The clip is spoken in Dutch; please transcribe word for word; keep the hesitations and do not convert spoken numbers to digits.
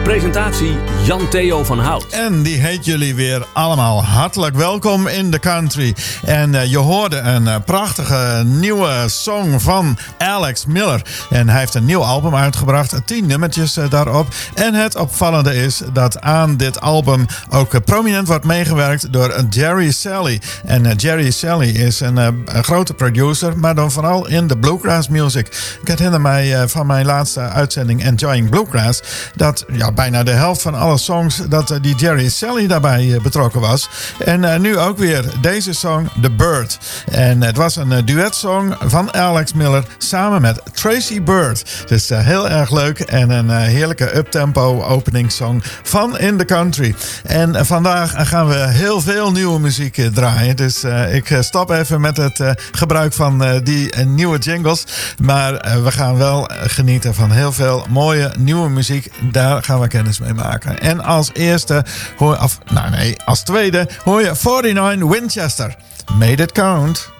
Presentatie Jan-Theo van Hout. En die heet jullie weer allemaal hartelijk welkom in de country. En uh, je hoorde een uh, prachtige nieuwe song van Alex Miller. En hij heeft een nieuw album uitgebracht, tien nummertjes uh, daarop. En het opvallende is dat aan dit album ook uh, prominent wordt meegewerkt door uh, Jerry Salley. En uh, Jerry Salley is een, uh, een grote producer, maar dan vooral in de bluegrass music. Ik herinner mij uh, van mijn laatste uitzending Enjoying Bluegrass dat ja, bijna de helft van alle songs dat uh, die Jerry Salley daarbij uh, betrokken was. En uh, nu ook weer deze song The Bird. En het was een uh, duetsong van Alex Miller samen met Tracy Byrd. Dus uh, heel erg leuk en een uh, heerlijke uptempo openingssong van In The Country. En uh, vandaag gaan we heel veel nieuwe muziek uh, draaien. Dus uh, ik uh, stop even met het uh, gebruik van uh, die uh, nieuwe jingles. Maar uh, we gaan wel genieten van heel veel mooie nieuwe muziek. Daar gaan we kennis mee maken. En als eerste, hoor, of, nou nee, als tweede hoor je negenenveertig Winchester. Made It Count.